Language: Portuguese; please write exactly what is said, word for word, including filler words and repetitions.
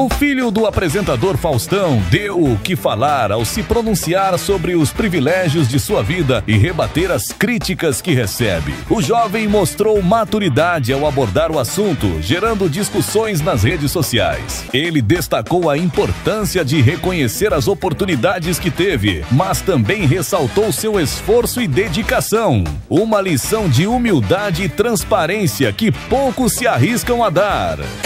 O filho do apresentador Faustão deu o que falar ao se pronunciar sobre os privilégios de sua vida e rebater as críticas que recebe. O jovem mostrou maturidade ao abordar o assunto, gerando discussões nas redes sociais. Ele destacou a importância de reconhecer as oportunidades que teve, mas também ressaltou seu esforço e dedicação. Uma lição de humildade e transparência que poucos se arriscam a dar.